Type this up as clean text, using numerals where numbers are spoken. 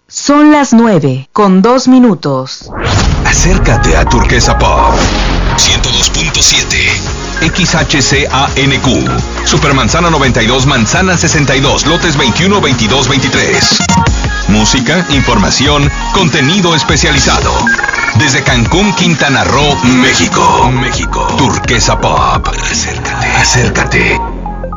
Son las 9:02. Acércate a Turquesa Pop 102.7 XHCANQ Supermanzana 92, Manzana 62, lotes 21, 22, 23. Música, información, contenido especializado. Desde Cancún, Quintana Roo, México. Turquesa Pop. Acércate.